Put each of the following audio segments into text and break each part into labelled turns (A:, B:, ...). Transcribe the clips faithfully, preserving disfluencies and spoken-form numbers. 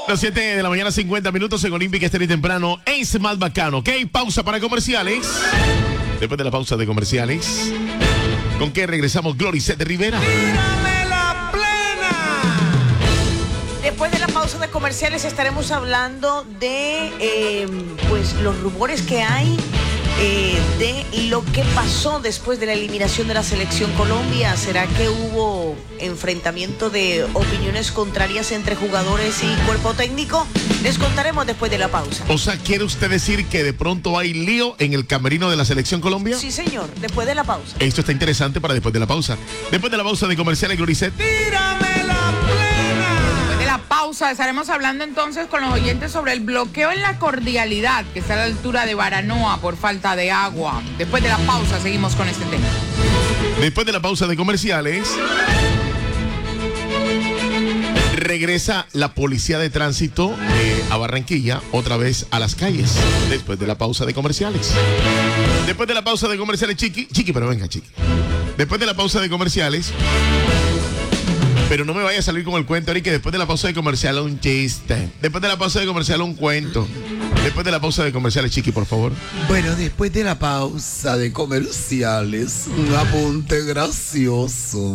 A: Las siete de la mañana, cincuenta minutos en Olímpica Estéreo temprano. Es más bacano, ¿ok? Pausa para comerciales. Después de la pausa de comerciales, ¿con qué regresamos? Gloricet Rivera.
B: ¡Tírame la plena!
C: Después de la pausa de comerciales estaremos hablando de eh, pues los rumores que hay eh, de lo que pasó después de la eliminación de la selección Colombia. ¿Será que hubo enfrentamiento de opiniones contrarias entre jugadores y cuerpo técnico? Les contaremos después de la pausa.
A: O sea, ¿quiere usted decir que de pronto hay lío en el camerino de la selección Colombia?
C: Sí, señor, después de la pausa.
A: Esto está interesante para después de la pausa. Después de la pausa de comerciales, Gloricet.
B: ¡Tírame la plena!
D: Después de la pausa estaremos hablando entonces con los oyentes sobre el bloqueo en la Cordialidad, que está a la altura de Baranoa por falta de agua. Después de la pausa seguimos con este tema.
A: Después de la pausa de comerciales, regresa la policía de tránsito eh, a Barranquilla, otra vez a las calles, después de la pausa de comerciales. Después de la pausa de comerciales, Chiqui, Chiqui, pero venga, Chiqui. Después de la pausa de comerciales, pero no me vaya a salir con el cuento, Ari, que después de la pausa de comercial un chiste. Después de la pausa de comercial un cuento. Después de la pausa de comerciales, Chiqui, por favor.
E: Bueno, después de la pausa de comerciales, un apunte gracioso.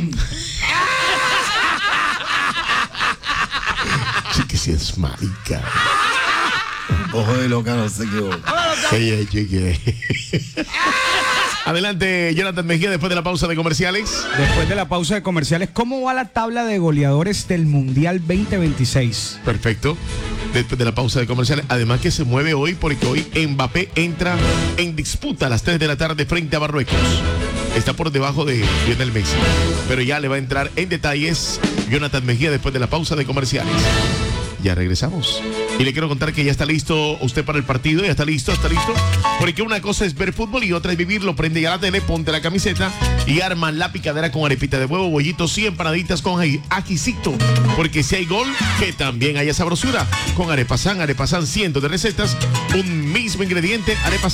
A: Chiqui, si es marica.
E: Ojo de loca, no sé qué.
A: Ella, Chiqui. Adelante, Jonathan Mejía, después de la pausa de comerciales.
F: Después de la pausa de comerciales, ¿cómo va la tabla de goleadores del Mundial veinte veintiséis?
A: Perfecto. Después de la pausa de comerciales. Además que se mueve hoy porque hoy Mbappé entra en disputa a las tres de la tarde frente a Marruecos. Está por debajo de Lionel Messi. Pero ya le va a entrar en detalles Jonathan Mejía después de la pausa de comerciales. Ya regresamos. Y le quiero contar que ya está listo usted para el partido. Ya está listo, está listo. Porque una cosa es ver fútbol y otra es vivirlo. Prende ya la tele, ponte la camiseta y arma la picadera con arepita de huevo, bollitos y empanaditas con ajicito. Porque si hay gol, que también haya sabrosura. Con Arepasán, Arepasán, cientos de recetas, un mismo ingrediente, Arepasán.